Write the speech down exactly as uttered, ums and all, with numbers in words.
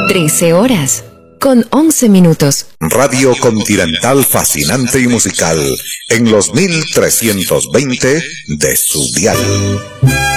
trece horas, con once minutos. Radio Continental fascinante y musical, en los mil trescientos veinte de su dial.